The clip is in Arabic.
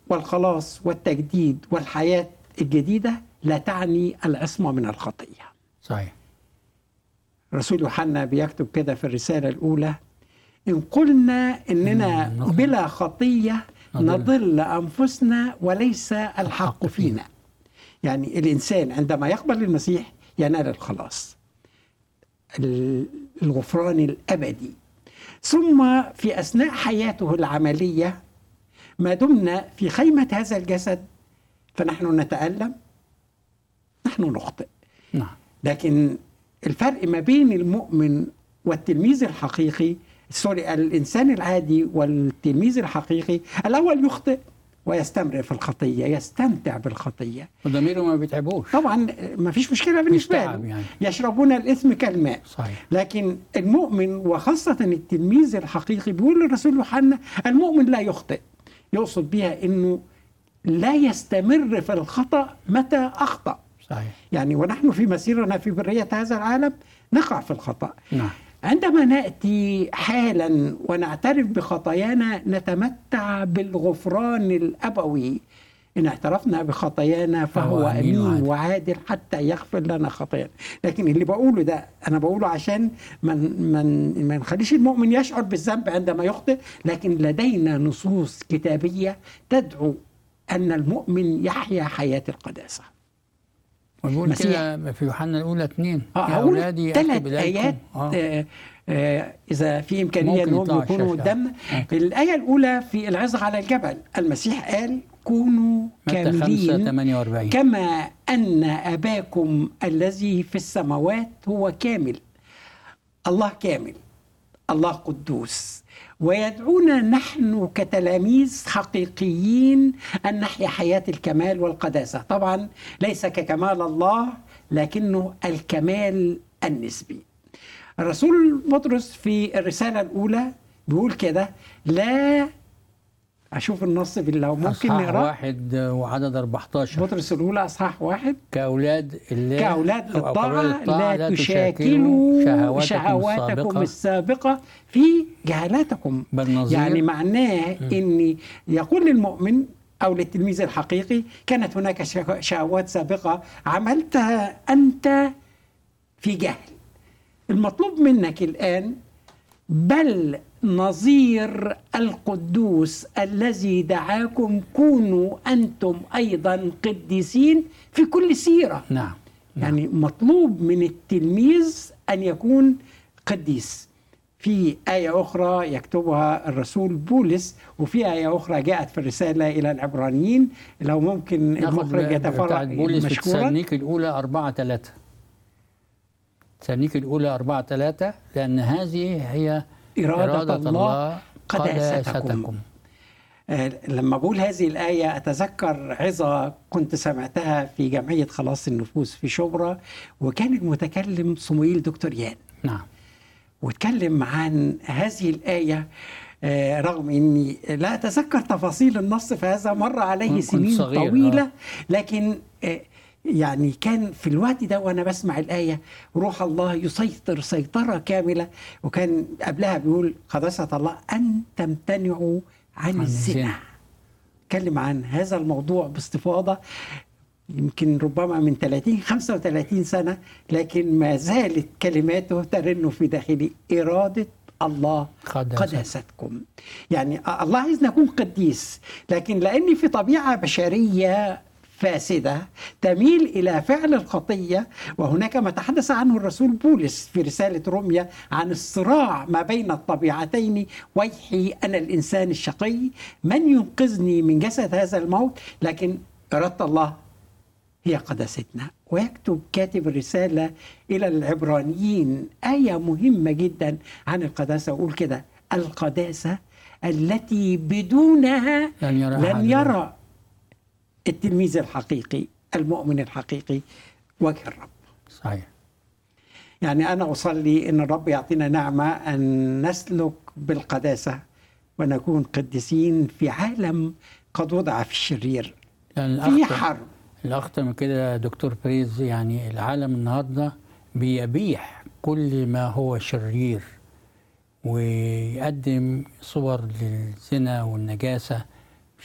والخلاص والتجديد والحياة الجديدة لا تعني العصمة من الخطية. صحيح. رسول يوحنا بيكتب كده في الرسالة الأولى: إن قلنا إننا بلا خطية نضل أنفسنا وليس الحق فينا. يعني الإنسان عندما يقبل المسيح ينال الخلاص، الغفران الأبدي، ثم في أثناء حياته العملية ما دمنا في خيمة هذا الجسد فنحن نتألم، نحن نخطئ. نعم. لكن الفرق ما بين المؤمن والتلميذ الحقيقي، الإنسان العادي والتلميذ الحقيقي، الأول يخطئ ويستمر في الخطية، يستمتع بالخطية وضميره ما بيتعبوش. طبعا ما فيش مشكلة بالنسبة له، يعني. يشربون الإثم كالماء. صحيح. لكن المؤمن وخاصة التلميذ الحقيقي، بيقول الرسول يوحنا المؤمن لا يخطئ، يقصد بها أنه لا يستمر في الخطأ متى أخطأ. صحيح. يعني ونحن في مسيرنا في برية هذا العالم نقع في الخطأ. نعم. عندما نأتي حالا ونعترف بخطايانا نتمتع بالغفران الأبوي. إن اعترفنا بخطايانا فهو أمين وعادل حتى يغفر لنا خطايانا. لكن اللي بقوله ده أنا بقوله عشان ما نخليش المؤمن يشعر بالذنب عندما يخطئ، لكن لدينا نصوص كتابية تدعو أن المؤمن يحيا حياة القداسة. ويقول كده في يوحنا الأولى 2 يا أولادي 3 آيات إذا في إمكانية أنهم يكونوا قدامنا. الآية الأولى في العظة على الجبل، المسيح قال كونوا كاملين كما أن أباكم الذي في السماوات هو كامل. الله كامل، الله قدوس، ويدعونا نحن كتلاميذ حقيقيين أن نحيا حياة الكمال والقداسة. طبعا ليس ككمال الله لكنه الكمال النسبي. الرسول بطرس في الرسالة الأولى بيقول كده، لا أشوف النص بالله ممكن نقرأ 1 وعدد 14. بطرس الأولى أصحاح 1: كأولاد الله كأولاد الطاعة لا تشاكلوا شهواتكم السابقة في جهالاتكم. يعني معناه أن يقول للمؤمن أو للتلميذ الحقيقي كانت هناك شهوات سابقة عملتها أنت في جهل. المطلوب منك الآن بل نظير القدوس الذي دعاكم كونوا أنتم أيضا قديسين في كل سيرة. نعم. يعني مطلوب من التلميذ أن يكون قديس. في آية أخرى يكتبها الرسول بولس، وفي آية أخرى جاءت في الرسالة إلى العبرانيين، لو ممكن المخرج يتفرع بولس في تسالونيك الأولى 4:3. تسالونيك الأولى 4:3 لأن هذه هي إرادة الله قداستكم. لما أقول هذه الآية أتذكر عظة كنت سمعتها في جمعية خلاص النفوس في شبرا، وكان المتكلم صموئيل دكتوريان. نعم. واتكلم عن هذه الآية، رغم أني لا أتذكر تفاصيل النص، فهذا مر عليه سنين طويلة. لكن يعني كان في الوقت ده وأنا بسمع الآية روح الله يسيطر سيطرة كاملة. وكان قبلها بيقول قداسة الله أن تمتنعوا عن الزنا. اتكلم عن هذا الموضوع باستفاضة يمكن ربما من 30-35 سنة، لكن ما زالت كلماته ترن في داخلي: إرادة الله قداستكم. يعني الله عايز نكون قديس، لكن لأني في طبيعة بشرية فاسدة تميل إلى فعل الخطية. وهناك ما تحدث عنه الرسول بولس في رسالة روميا عن الصراع ما بين الطبيعتين: ويحي أنا الإنسان الشقي من ينقذني من جسد هذا الموت. لكن إرادة الله هي قداستنا. ويكتب كاتب الرسالة إلى العبرانيين آية مهمة جدا عن القداسة، ويقول كده: القداسة التي بدونها لن يرى التلميذ الحقيقي المؤمن الحقيقي وجه الرب. صحيح. يعني أنا أصلي أن الرب يعطينا نعمة أن نسلك بالقداسة ونكون قديسين في عالم قد وضع في الشرير، في حرب. الأخطر من كده دكتور بريز، يعني العالم النهاردة بيبيح كل ما هو شرير ويقدم صور للزنا والنجاسة